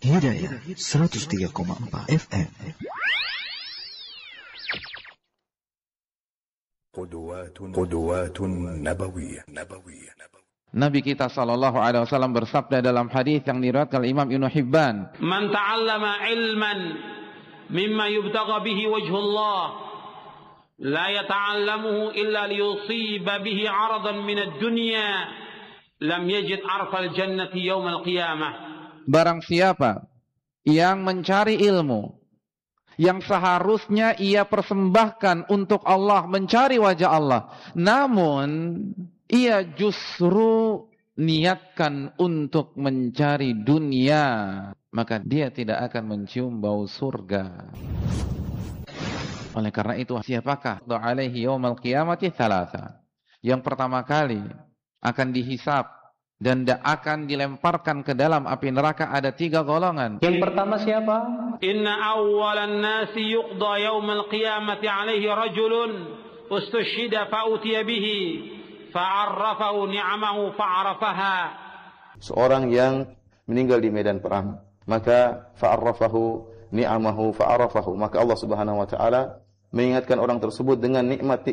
Hidayah 103,4 FM. قدوات نبوية. Nabi kita sallallahu alaihi wasallam bersabda dalam hadis yang diriwayatkan oleh Imam Ibnu Hibban, "Man ta'allama ilman mimma yubtagha bihi wajhullah la yata'allamuhu illa liyusiba bihi 'aradan min ad-dunya lam yajid 'arfal jannati yaumal qiyamah." Barang siapa yang mencari ilmu yang seharusnya ia persembahkan untuk Allah, mencari wajah Allah, namun ia justru niatkan untuk mencari dunia, maka dia tidak akan mencium bau surga. Oleh karena itu, siapakah alaihi yaumal qiyamati thalatha? Yang pertama kali akan dihisab dan akan dilemparkan ke dalam api neraka ada 3 golongan. Yang pertama siapa? Inna awwalan nasi yuqda yaumal qiyamati alaihi rajulun ustushhida fa'utiya bihi fa'arrafahu ni'amahu fa'arafaha. Seorang yang meninggal di medan perang, maka fa'arrafahu ni'amahu fa'arafahu, maka Allah Subhanahu wa taala mengingatkan orang tersebut dengan nikmat